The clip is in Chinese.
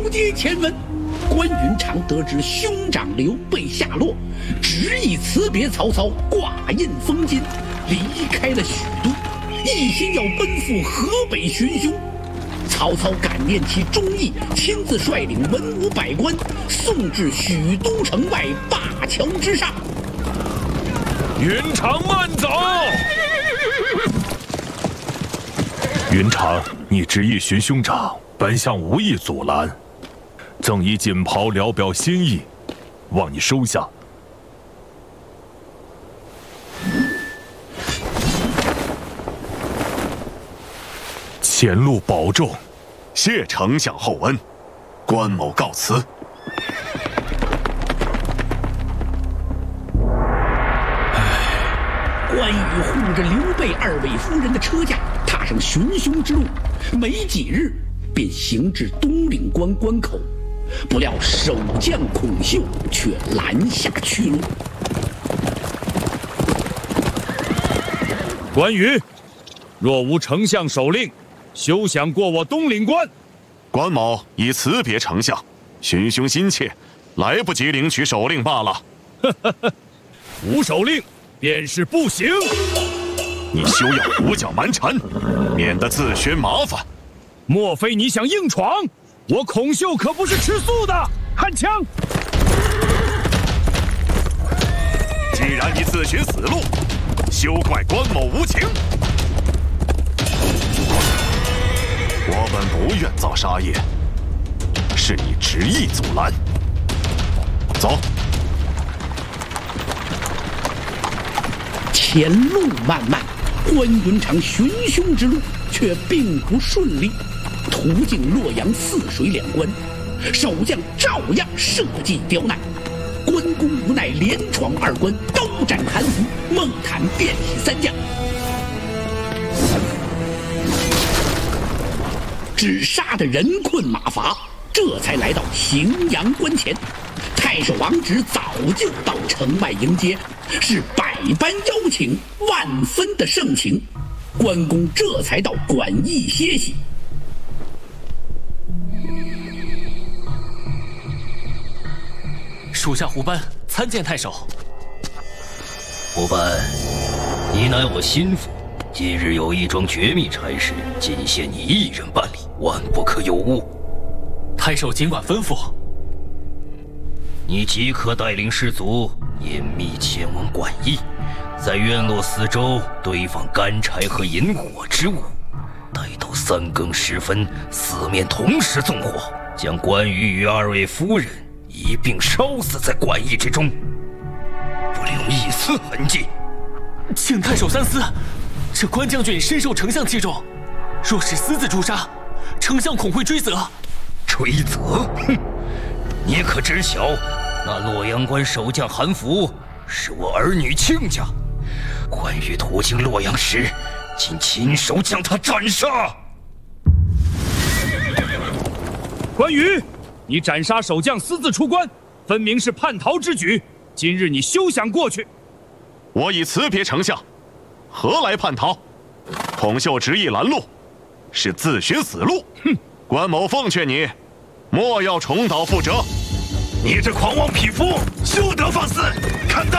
接前闻。关云长得知兄长刘备下落，执意辞别曹操，挂印封金，离开了许都，一心要奔赴河北寻兄。曹操感念其忠义，亲自率领文武百官送至许都城外灞桥之上。 云长慢走！云长，你执意寻兄长，本相无意阻拦，赠以锦袍聊表心意，望你收下。前路保重。 谢丞相厚恩，关某告辞。 关羽护着刘备二位夫人的车驾，踏上寻兄之路，没几日便行至东岭关关口，不料守将孔秀却拦下去路。 关羽，若无丞相手令，休想过我东岭关。 关某已辞别丞相，寻兄心切，来不及领取手令罢了。 无手令便是不行。 你休要胡搅蛮缠，免得自寻麻烦。 莫非你想硬闯？我孔秀可不是吃素的。hand枪！ 既然你自寻死路，休怪关某无情。我本不愿造杀业，是你执意阻拦。走。 前路漫漫，关云长寻兄之路却并不顺利。途经洛阳泗水两关，守将照样设计刁难。关公无奈连闯二关，刀斩韩福，梦谈便喜三将。只杀得人困马乏，这才来到荥阳关前。太守王直早就到城外迎接，是百般邀请，万分的盛情。关公这才到馆驿歇息。 属下胡班参见太守。 胡班，你乃我心腹，今日有一桩绝密差事，仅限你一人办理，万不可有误。 太守尽管吩咐。 你即刻带领士卒严密前往馆驿，在院落四周堆放干柴和引火之物，待到3更时分，四面同时纵火，将关羽与2位夫人一并烧死在馆驿之中，不留一丝痕迹。 请太守三思，这关将军深受丞相器重，若是私自诛杀，丞相恐会追责。 追责？哼！你可知晓，那洛阳关守将韩福是我儿女亲家，关羽途经洛阳时，竟亲手将他斩杀。 关羽，你斩杀守将私自出关，分明是叛逃之举。今日你休想过去。 我已辞别丞相，何来叛逃？孔秀执意拦路，是自寻死路。 哼！ 关某奉劝你，莫要重蹈覆辙。 你这狂妄匹夫，休得放肆！看到。